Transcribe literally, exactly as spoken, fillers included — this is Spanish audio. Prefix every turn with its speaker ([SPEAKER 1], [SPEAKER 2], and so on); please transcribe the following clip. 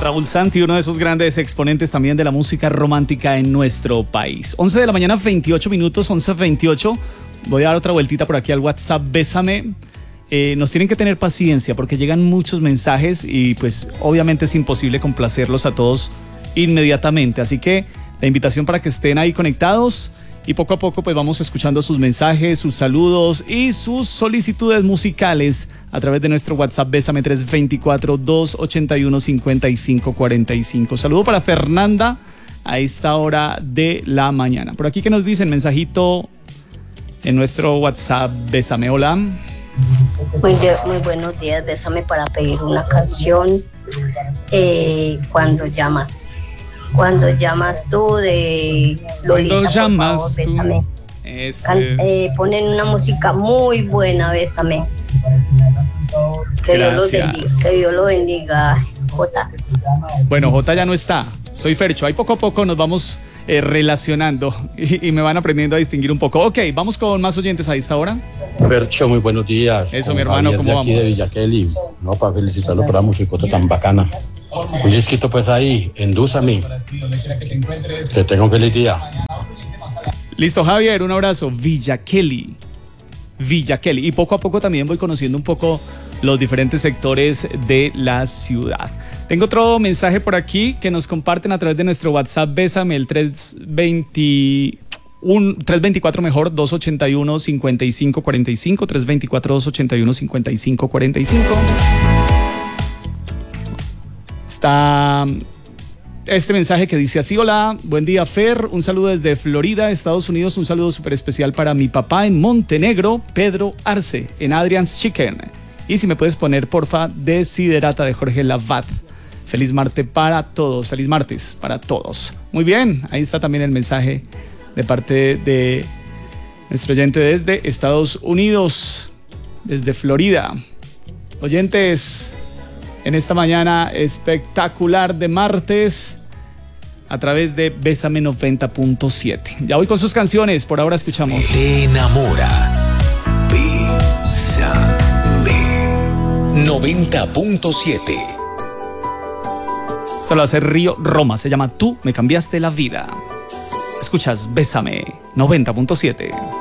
[SPEAKER 1] Raúl Santi, uno de esos grandes exponentes también de la música romántica en nuestro país. once de la mañana, veintiocho minutos, once veintiocho. Voy a dar otra vueltita por aquí al WhatsApp, Bésame. Eh, nos tienen que tener paciencia porque llegan muchos mensajes y pues obviamente es imposible complacerlos a todos inmediatamente. Así que la invitación para que estén ahí conectados y poco a poco pues vamos escuchando sus mensajes, sus saludos y sus solicitudes musicales a través de nuestro WhatsApp Bésame tres dos cuatro, dos ocho uno, cinco cinco cuatro cinco. Saludo para Fernanda a esta hora de la mañana. Por aquí que nos dicen mensajito en nuestro WhatsApp Bésame. Hola.
[SPEAKER 2] Muy, de, muy buenos días, Bésame para pedir una canción. Eh, cuando llamas. Cuando llamas tú de Lolita,
[SPEAKER 1] Cuando llamas
[SPEAKER 2] por favor,
[SPEAKER 1] tú.
[SPEAKER 2] Bésame. Can, eh, ponen una música muy buena, Bésame. Que Dios, los bendiga, que Dios lo bendiga, Jota.
[SPEAKER 1] Bueno, Jota ya no está. Soy Fercho. Ahí poco a poco nos vamos eh, relacionando y, y me van aprendiendo a distinguir un poco. Ok, vamos con más oyentes a esta hora.
[SPEAKER 3] Fercho, muy buenos días.
[SPEAKER 1] Eso, mi hermano,
[SPEAKER 3] Javier,
[SPEAKER 1] ¿cómo
[SPEAKER 3] de
[SPEAKER 1] vamos?
[SPEAKER 3] Aquí de Villa Kelly, no, para felicitarlo por la musicota tan bacana. Muy escrito pues ahí, endúzame. Que tenga un feliz día.
[SPEAKER 1] Listo, Javier, un abrazo. Villa Kelly. Villa Kelly. Y poco a poco también voy conociendo un poco los diferentes sectores de la ciudad. Tengo otro mensaje por aquí que nos comparten a través de nuestro WhatsApp Bésame, el tres dos cuatro mejor, dos ocho uno, cinco cinco cuatro cinco, tres dos cuatro, dos ocho uno, cinco cinco cuatro cinco. Está este mensaje que dice así: hola, buen día Fer, un saludo desde Florida, Estados Unidos, un saludo súper especial para mi papá en Montenegro, Pedro Arce, en Adrian's Chicken. Y si me puedes poner porfa Desiderata de Jorge Lavat. Feliz martes para todos, feliz martes para todos. Muy bien, ahí está también el mensaje de parte de nuestro oyente desde Estados Unidos, desde Florida. Oyentes, en esta mañana espectacular de martes a través de Bésame noventa punto siete. Ya voy con sus canciones, por ahora escuchamos.
[SPEAKER 4] Te enamora. Bésame noventa punto siete.
[SPEAKER 1] Esto lo hace Río Roma, se llama Tú me cambiaste la vida. Escuchas Bésame noventa punto siete.